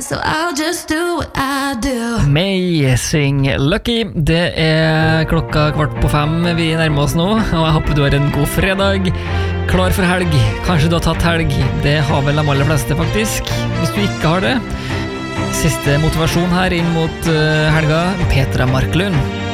so I'll just do what I do. Amazing Lucky. Det klokka 4:15. Vi nærmer oss nå, og jeg håper du har en god fredag. Klar for helg. Kanskje du har tatt helg. Det har vel de aller fleste faktisk. Hvis du ikke har det. Siste motivasjon her inn mot helga. Petra Marklund.